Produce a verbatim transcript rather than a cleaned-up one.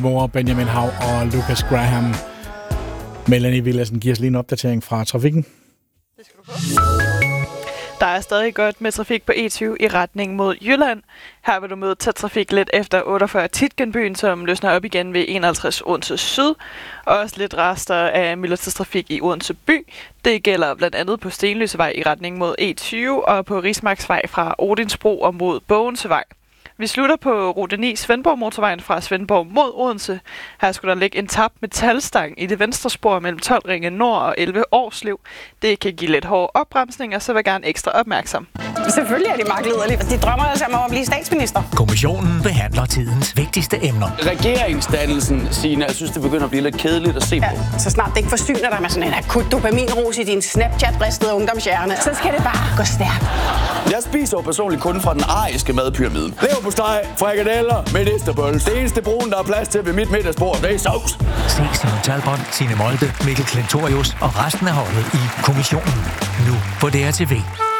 hvor Benjamin Hav og Lucas Graham. Melanie Villadsen giver os lige en opdatering fra trafikken. Det skal du få. Der er stadig godt med trafik på E tyve i retning mod Jylland. Her vil du møde tæt trafik lidt efter otteogfyrre Tietgenbyen, som løsner op igen ved enoghalvtreds Odense Syd. Også lidt rester af myldretidstrafik i Odense by. Det gælder blandt andet på Stenløsevej i retning mod E tyve og på Rismarksvej fra Odinsbro og mod Bogensevej. Vi slutter på rute ni Svendborg motorvejen fra Svendborg mod Odense. Her skulle der ligge en tabt metalstang i det venstre spor mellem tolv Ringe Nord og elleve Årslev. Det kan give lidt hårde opbremsninger, så vil gerne ekstra opmærksom. Selvfølgelig er de magtlederlige. De drømmer altså om at blive statsminister. Kommissionen behandler tidens vigtigste emner. Regeringsdannelsen, Signe, jeg synes, det begynder at blive lidt kedeligt at se på. Ja, så snart det ikke forsyner dig med sådan en akut dopaminrus i din Snapchat-ristede ungdomshjerne, så skal det bare gå stærkt. Jeg spiser jo personligt kun fra den ariske madpyramide. Leverpostej, frikadeller, medisterbolle. Det eneste brun, der er plads til ved mit middagsbord, det er sovs. Se Simon Talbot, Signe Molde, Mikkel Klentorius og resten af holdet i Kommissionen. Nu på D R T V.